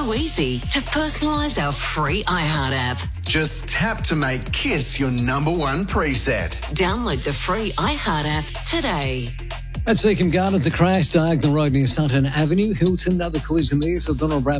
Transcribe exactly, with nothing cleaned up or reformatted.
so easy to personalise our free iHeart app. Just tap to make Kiss your number one preset. Download the free iHeart app today. At Seacombe Gardens, a crash, Diagonal Road near Sutton Avenue. Hilton, another collision there, so Donald Brad